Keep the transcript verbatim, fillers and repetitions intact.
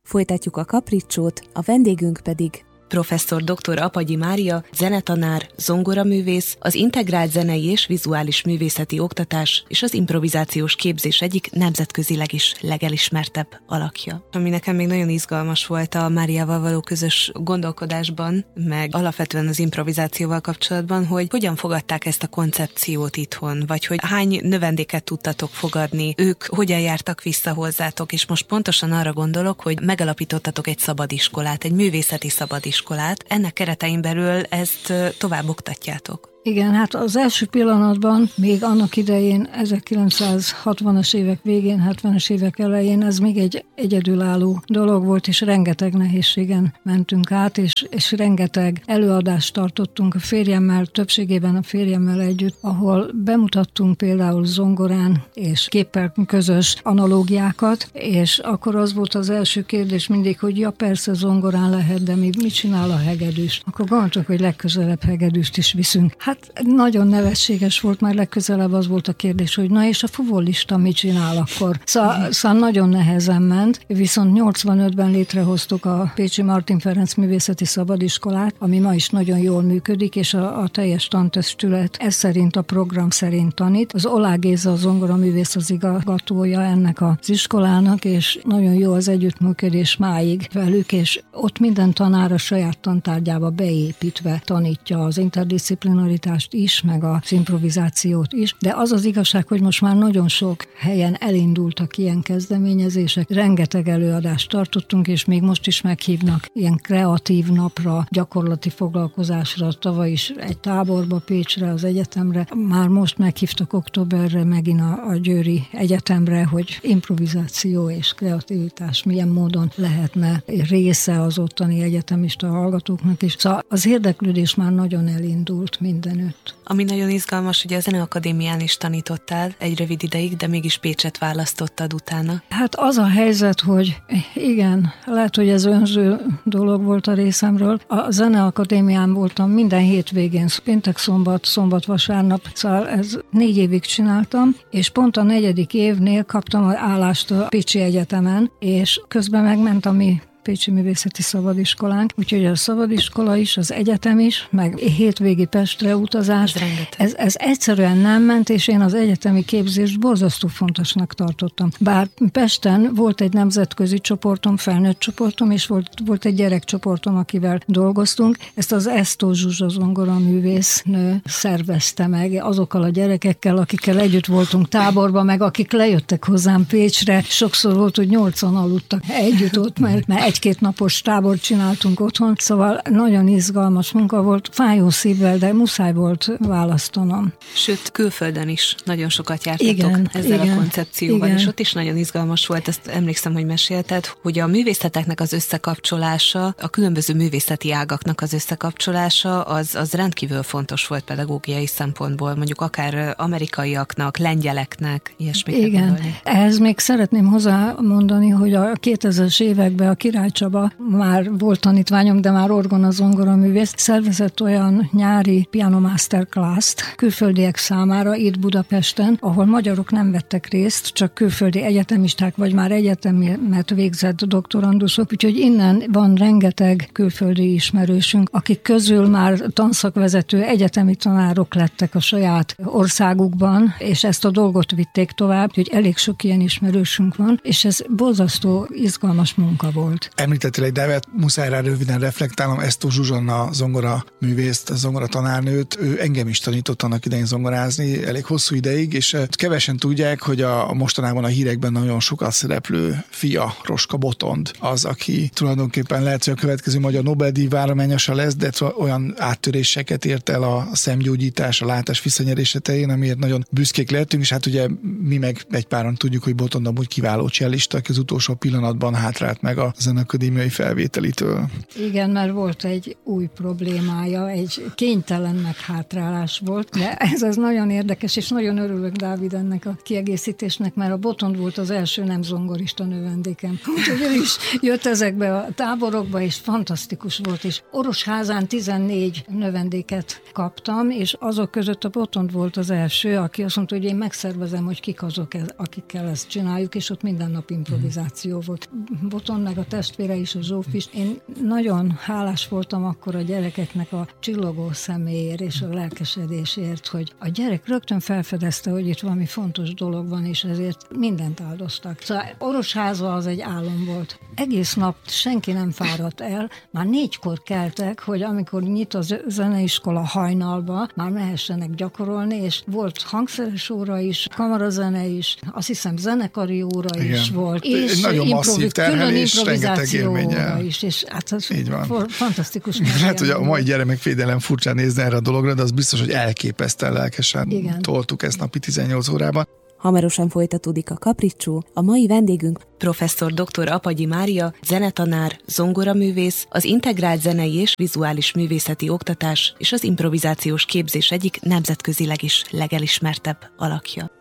Folytatjuk a kapricsót, a vendégünk pedig professzor dr. Apagyi Mária, zenetanár, zongoraművész, az integrált zenei és vizuális művészeti oktatás és az improvizációs képzés egyik nemzetközileg is legelismertebb alakja. Ami nekem még nagyon izgalmas volt a Máriával való közös gondolkodásban, meg alapvetően az improvizációval kapcsolatban, hogy hogyan fogadták ezt a koncepciót itthon, vagy hogy hány növendéket tudtatok fogadni, ők hogyan jártak vissza hozzátok, és most pontosan arra gondolok, hogy megalapítottatok egy szabadiskolát, egy művészeti szabadiskolát. Ennek keretein belül ezt tovább oktatjátok. Igen, hát az első pillanatban, még annak idején, ezerkilencszázhatvanas évek végén, hetvenes évek elején ez még egy egyedülálló dolog volt, és rengeteg nehézségen mentünk át, és, és rengeteg előadást tartottunk a férjemmel, többségében a férjemmel együtt, ahol bemutattunk például zongorán és képpel közös analógiákat, és akkor az volt az első kérdés mindig, hogy ja persze zongorán lehet, de mi, mit csinál a hegedűs? Akkor gondoltuk, hogy legközelebb hegedűst is viszünk. Hát nagyon nevetséges volt, már legközelebb az volt a kérdés, hogy na és a fuvólista mit csinál akkor? Szóval, szóval nagyon nehezen ment, viszont nyolcvanötben létrehoztuk a Pécsi Martin Ferenc Művészeti Szabadiskolát, ami ma is nagyon jól működik, és a, a teljes tantestület ez szerint, a program szerint tanít. Az Olá Géza, a zongoraművész az igazgatója ennek az iskolának, és nagyon jó az együttműködés máig velük, és ott minden tanár a saját tantárgyába beépítve tanítja az interdisziplinarit is, meg az improvizációt is, de az az igazság, hogy most már nagyon sok helyen elindultak ilyen kezdeményezések, rengeteg előadást tartottunk, és még most is meghívnak ilyen kreatív napra, gyakorlati foglalkozásra, tavaly is egy táborba Pécsre, az egyetemre, már most meghívtak októberre megint a, a Győri Egyetemre, hogy improvizáció és kreativitás milyen módon lehetne része az ottani egyetemista hallgatóknak is. Szóval az érdeklődés már nagyon elindult minden. Ami nagyon izgalmas, ugye a Zeneakadémián is tanítottál egy rövid ideig, de mégis Pécset választottad utána. Hát az a helyzet, hogy igen, lehet, hogy ez önző dolog volt a részemről. A Zeneakadémián voltam minden hétvégén, péntek, szombat, szombat, vasárnap, szóval ez négy évig csináltam, és pont a negyedik évnél kaptam az állást a Pécsi Egyetemen, és közben megment a mi Pécsi Művészeti Szabadiskolánk, úgyhogy a szabadiskola is, az egyetem is, meg hétvégi Pestre utazás. Ez, ez, ez egyszerűen nem ment, és én az egyetemi képzést borzasztó fontosnak tartottam. Bár Pesten volt egy nemzetközi csoportom, felnőtt csoportom, és volt, volt egy gyerekcsoportom, akivel dolgoztunk. Ezt az Esztó Zsuzsa zongoraművésznő szervezte meg azokkal a gyerekekkel, akikkel együtt voltunk táborban, meg akik lejöttek hozzám Pécsre. Sokszor volt, hogy nyolcan aludtak együtt ott, mert, mert egy-két napos tábort csináltunk otthon, szóval nagyon izgalmas munka volt, fájó szívvel, de muszáj volt választanom. Sőt, külföldön is nagyon sokat jártatok igen, ezzel igen, a koncepcióval, igen. És ott is nagyon izgalmas volt, ezt emlékszem, hogy mesélted, hogy a művészeteknek az összekapcsolása, a különböző művészeti ágaknak az összekapcsolása, az, az rendkívül fontos volt pedagógiai szempontból, mondjuk akár amerikaiaknak, lengyeleknek, ilyesmit. Igen, ehhez még szeretném hozzámondani, hogy a kétezres években a Király Csaba, már volt tanítványom, de már orgona zongoraművész, szervezett olyan nyári piano masterclass-t külföldiek számára itt Budapesten, ahol magyarok nem vettek részt, csak külföldi egyetemisták, vagy már egyetemet végzett doktoranduszok, úgyhogy innen van rengeteg külföldi ismerősünk, akik közül már tanszakvezető egyetemi tanárok lettek a saját országukban, és ezt a dolgot vitték tovább, úgyhogy elég sok ilyen ismerősünk van, és ez borzasztó izgalmas munka volt. Említettél egy nevet, muszáj rá röviden reflektálnom, Esztó Zsuzsanna zongora művészt, zongora tanárnőt, ő engem is tanított annak idején zongorázni elég hosszú ideig, és kevesen tudják, hogy a mostanában a hírekben nagyon sokat szereplő fia, Roska Botond, az, aki tulajdonképpen lehet, hogy a következő magyar Nobel-díj várományosa lesz, de olyan áttöréseket ért el a szemgyógyítás, a látás visszanyerése terén, amiért nagyon büszkék lehetünk, és hát ugye mi meg egy páran tudjuk, hogy Botond amúgy kiváló csellista, aki az utolsó pillanatban hátrált meg a Zeneakadémiai felvételitől. Igen, mert volt egy új problémája, egy kénytelen meghátrálás volt, de ez az nagyon érdekes, és nagyon örülök, Dávid, ennek a kiegészítésnek, mert a Botond volt az első nem zongorista növendékem. Úgyhogy ő is jött ezekbe a táborokba, és fantasztikus volt, és Orosházán tizennégy növendéket kaptam, és azok között a Botond volt az első, aki azt mondta, hogy én megszervezem, hogy kik azok, akikkel ezt csináljuk, és ott minden nap improvizáció volt. Botond meg a test testvére is, a Zsóf is. Én nagyon hálás voltam akkor a gyerekeknek a csillogó személyért és a lelkesedésért, hogy a gyerek rögtön felfedezte, hogy itt valami fontos dolog van, és ezért mindent áldoztak. Szóval Orosháza az egy álom volt. Egész nap senki nem fáradt el, már négykor keltek, hogy amikor nyit a zeneiskola hajnalba, már mehessenek gyakorolni, és volt hangszeres óra is, kamarazene is, azt hiszem zenekari óra Igen. is volt, és nagyon masszív terhelés, rengeteg élménnyel. Is, és hát az Így van. For, fantasztikus. Hát, hogy a mai gyermekvédelem furcsán nézne erre a dologra, de az biztos, hogy elképesztően lelkesen Igen. toltuk ezt napi tizennyolc órában. Hamarosan folytatódik a Kapricsó, a mai vendégünk professzor dr. Apagyi Mária, zenetanár, zongoraművész, az integrált zenei és vizuális művészeti oktatás és az improvizációs képzés egyik nemzetközileg is legelismertebb alakja.